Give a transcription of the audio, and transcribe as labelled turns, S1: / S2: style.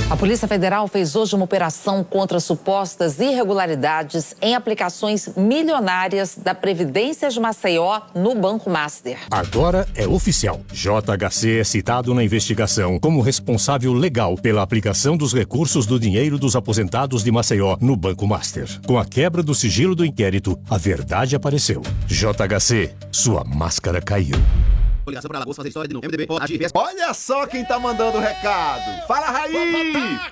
S1: A Polícia Federal fez hoje uma operação contra supostas irregularidades em aplicações milionárias da Previdência de Maceió no Banco Master.
S2: Agora é oficial. JHC é citado na investigação como responsável legal pela aplicação dos recursos do dinheiro dos aposentados de Maceió no Banco Master. Com a quebra do sigilo do inquérito, a verdade apareceu. JHC, sua máscara caiu.
S3: Olha só quem tá mandando o recado. Fala, Raí!